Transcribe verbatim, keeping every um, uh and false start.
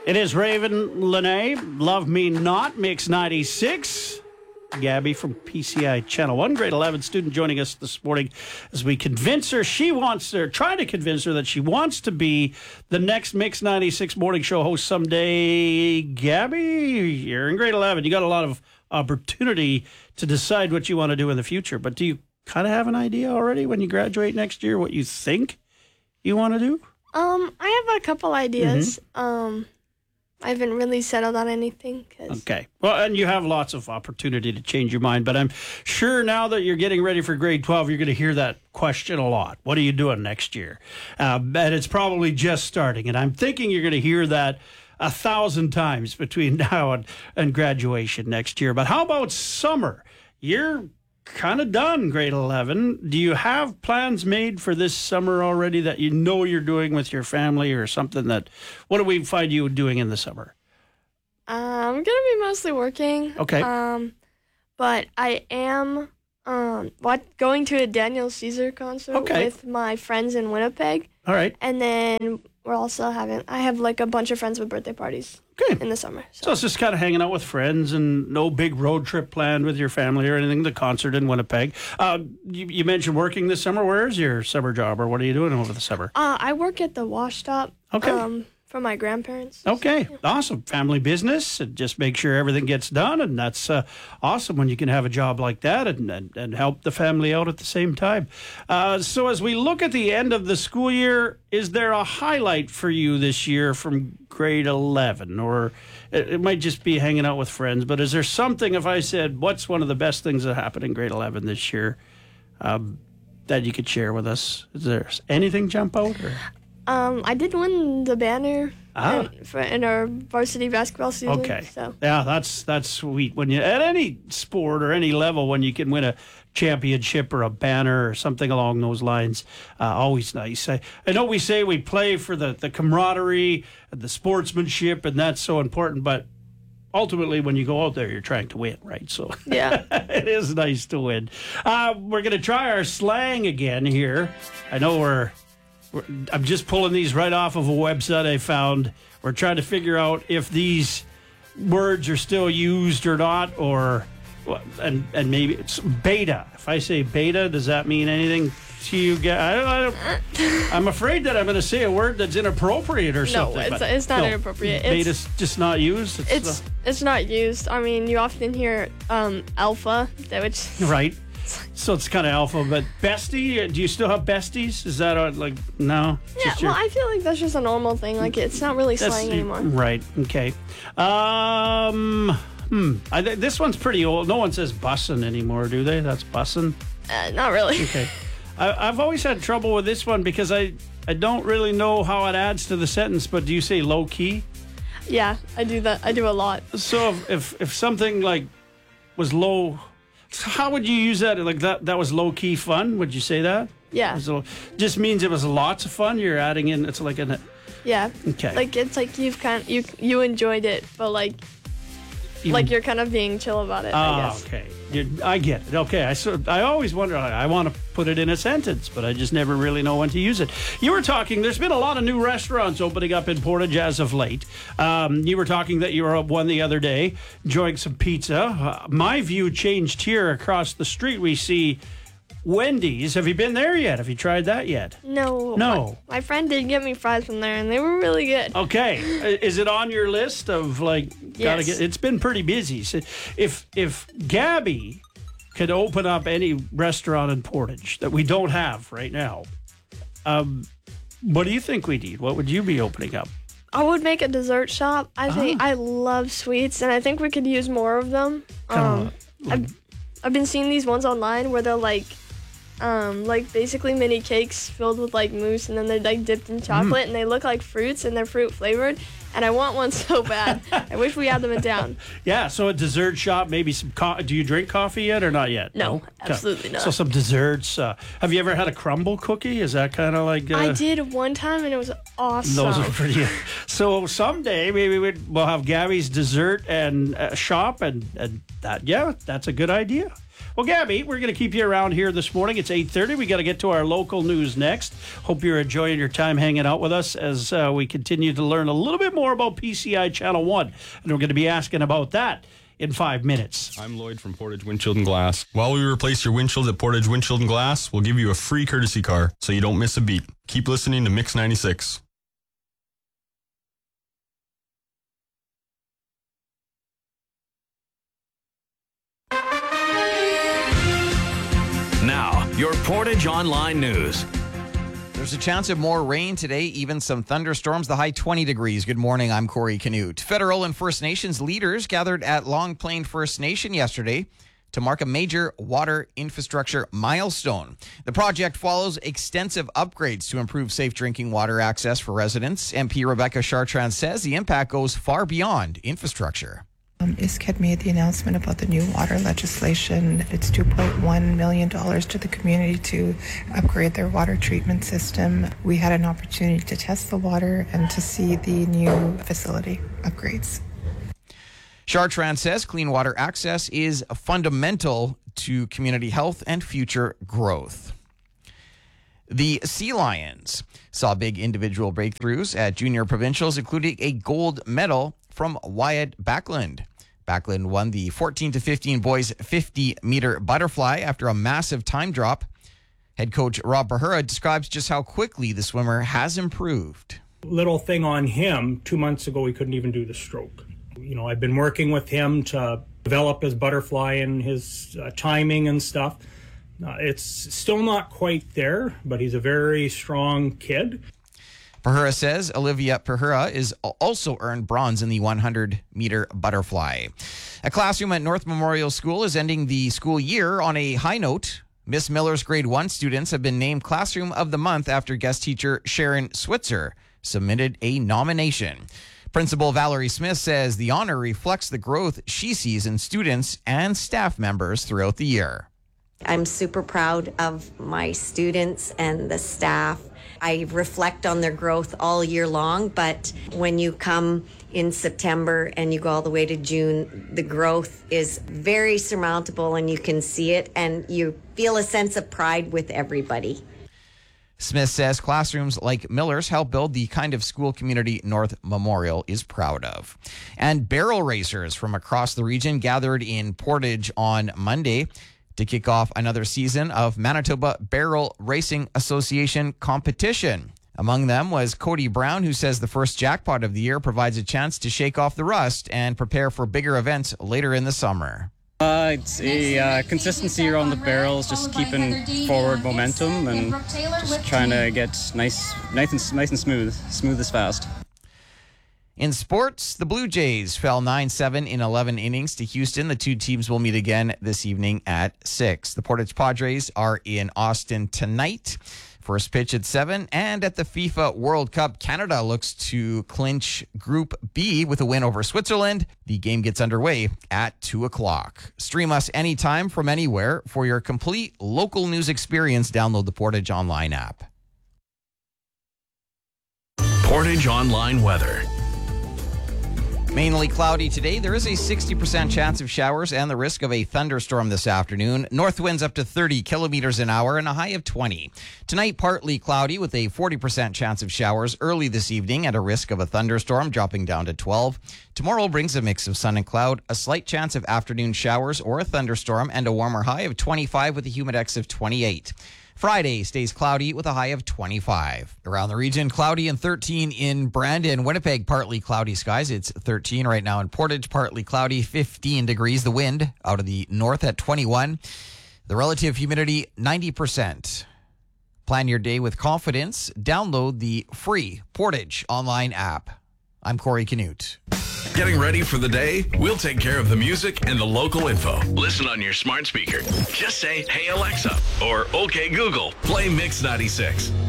It is Raven Lene, Love Me Not, Mix ninety-six. Gabby from P C I Channel one, grade eleven student, joining us this morning as we convince her she wants, or try to convince her that she wants to be the next Mix ninety-six morning show host someday. Gabby, you're in grade eleven. You got a lot of opportunity to decide what you want to do in the future, but do you kind of have an idea already when you graduate next year what you think you want to do? Um, I have a couple ideas. Mm-hmm. Um, I haven't really settled on anything. Cause... Okay. Well, and you have lots of opportunity to change your mind, but I'm sure now that you're getting ready for grade twelve, you're going to hear that question a lot. What are you doing next year? Uh, and it's probably just starting, and I'm thinking you're going to hear that a thousand times between now and, and graduation next year. But how about summer? You're kind of done grade eleven. Do you have plans made for this summer already that you know you're doing with your family, or something that, what do we find you doing in the summer? Uh, I'm going to be mostly working. Okay. Um, but I am um what going to a Daniel Caesar concert okay. with my friends in Winnipeg. All right. And then we're also having, I have like a bunch of friends with birthday parties. Okay. In the summer. So. so it's just kind of hanging out with friends and no big road trip planned with your family or anything, the concert in Winnipeg. Uh, you, you mentioned working this summer. Where's your summer job, or what are you doing over the summer? Uh, I work at the wash stop. Okay. Um, for my grandparents. Okay, awesome. Family business, and just make sure everything gets done, and that's uh, awesome when you can have a job like that and, and, and help the family out at the same time. Uh, so as we look at the end of the school year, is there a highlight for you this year from grade eleven? Or it, it might just be hanging out with friends, but is there something, if I said, what's one of the best things that happened in grade eleven this year, um, that you could share with us? Is there anything jump out? Or? Um, I did win the banner ah. in, for, in our varsity basketball season. Okay. So. Yeah, that's that's sweet. When you at any sport or any level, when you can win a championship or a banner or something along those lines, uh, always nice. I, I know we say we play for the, the camaraderie and the sportsmanship, and that's so important, but ultimately, when you go out there, you're trying to win, right? So yeah, it is nice to win. Uh, we're going to try our slang again here. I know we're... I'm just pulling these right off of a website I found. We're trying to figure out if these words are still used or not, or and and maybe it's beta. If I say beta, does that mean anything to you guys? I don't, I don't, I'm afraid that I'm going to say a word that's inappropriate or something. No, it's, it's not no, inappropriate. Beta's it's, just not used. It's it's, uh, it's not used. I mean, you often hear um, alpha, which right. So it's kind of alpha, but bestie, do you still have besties? Is that a, like, no? Yeah, just your, well, I feel like that's just a normal thing. Like, it's not really slang anymore. Right, okay. Um, hmm, I th- this one's pretty old. No one says bussin' anymore, do they? That's bussin'? Uh, not really. Okay. I, I've always had trouble with this one because I, I don't really know how it adds to the sentence, but do you say low-key? Yeah, I do that. I do a lot. So if, if, if something, like, was low... How would you use that? Like that that was low-key fun? Would you say that? Yeah. So just means it was lots of fun. You're adding in, it's like an... Yeah. Okay. Like, it's like you've kind of, you you enjoyed it, but like, Even, like you're kind of being chill about it, oh, I guess. Okay. You're, I get it. Okay. I, so, I always wonder, I want to put it in a sentence, but I just never really know when to use it. You were talking, there's been a lot of new restaurants opening up in Portage as of late. Um, you were talking that you were up one the other day, enjoying some pizza. Uh, my view changed here across the street. We see Wendy's. Have you been there yet? Have you tried that yet? No. No. My, my friend did get me fries from there, and they were really good. Okay. Is it on your list of, like, gotta yes. get? It's been pretty busy. So if if Gabby could open up any restaurant in Portage that we don't have right now, um, what do you think we need? What would you be opening up? I would make a dessert shop. I think oh. I love sweets, and I think we could use more of them. Um, like, I've, I've been seeing these ones online where they're like, um, like basically mini cakes filled with like mousse, and then they're like dipped in chocolate, mm. and they look like fruits, and they're fruit flavored. And I want one so bad. I wish we had them in town. Yeah, so a dessert shop, maybe some co- do you drink coffee yet or not yet? No, no? absolutely not. So some desserts. Uh, have you ever had a crumble cookie? Is that kind of like... Uh, I did one time, and it was awesome. Those are pretty... So someday, maybe we'd, we'll have Gabby's dessert and uh, shop, and, and that, yeah, that's a good idea. Well, Gabby, we're going to keep you around here this morning. It's eight thirty. We got to get to our local news next. Hope you're enjoying your time hanging out with us as uh, we continue to learn a little bit more about P C I Channel one. And we're going to be asking about that in five minutes. I'm Lloyd from Portage Windshield and Glass. While we replace your windshield at Portage Windshield and Glass, we'll give you a free courtesy car so you don't miss a beat. Keep listening to Mix ninety-six. Now, your Portage Online News. There's a chance of more rain today, even some thunderstorms, the high twenty degrees. Good morning, I'm Corey Canute. Federal and First Nations leaders gathered at Long Plain First Nation yesterday to mark a major water infrastructure milestone. The project follows extensive upgrades to improve safe drinking water access for residents. M P Rebecca Chartrand says the impact goes far beyond infrastructure. Um, I S C A D made the announcement about the new water legislation. It's two point one million dollars to the community to upgrade their water treatment system. We had an opportunity to test the water and to see the new facility upgrades. Chartrand says clean water access is fundamental to community health and future growth. The Sea Lions saw big individual breakthroughs at junior provincials, including a gold medal from Wyatt Backlund. Backlund won the fourteen to fifteen boys fifty meter butterfly after a massive time drop. Head coach Rob Bahura describes just how quickly the swimmer has improved. Little thing on him, two months ago he couldn't even do the stroke. You know, I've been working with him to develop his butterfly and his uh, timing and stuff. Uh, it's still not quite there, but he's a very strong kid. Pahura says Olivia Pahura is also earned bronze in the one hundred meter butterfly. A classroom at North Memorial School is ending the school year on a high note. Miss Miller's grade one students have been named Classroom of the Month after guest teacher Sharon Switzer submitted a nomination. Principal Valerie Smith says the honor reflects the growth she sees in students and staff members throughout the year. I'm super proud of my students and the staff. I reflect on their growth all year long, but when you come in September and you go all the way to June, the growth is very surmountable and you can see it and you feel a sense of pride with everybody. Smith says classrooms like Miller's help build the kind of school community North Memorial is proud of. And barrel racers from across the region gathered in Portage on Monday to kick off another season of Manitoba Barrel Racing Association competition. Among them was Cody Brown, who says the first jackpot of the year provides a chance to shake off the rust and prepare for bigger events later in the summer. Uh, it's a uh, consistency around the barrels, just keeping forward momentum and just trying to get nice, nice and, nice and smooth, smooth as fast. In sports, the Blue Jays fell nine seven in eleven innings to Houston. The two teams will meet again this evening at six. The Portage Padres are in Austin tonight. First pitch at seven. And at the FIFA World Cup, Canada looks to clinch Group B with a win over Switzerland. The game gets underway at two o'clock. Stream us anytime from anywhere. For your complete local news experience, download the Portage Online app. Portage Online weather. Mainly cloudy today. There is a sixty percent chance of showers and the risk of a thunderstorm this afternoon. North winds up to thirty kilometers an hour and a high of twenty. Tonight, partly cloudy with a forty percent chance of showers early this evening and a risk of a thunderstorm dropping down to twelve. Tomorrow brings a mix of sun and cloud, a slight chance of afternoon showers or a thunderstorm, and a warmer high of twenty-five with a humidex of twenty-eight. Friday stays cloudy with a high of twenty-five. Around the region, cloudy and thirteen in Brandon. Winnipeg, partly cloudy skies. It's thirteen right now in Portage, partly cloudy, fifteen degrees. The wind out of the north at twenty-one. The relative humidity, ninety percent. Plan your day with confidence. Download the free Portage Online app. I'm Corey Canute. Getting ready for the day? We'll take care of the music and the local info. Listen on your smart speaker. Just say, "Hey Alexa," or "Okay Google, play Mix ninety-six."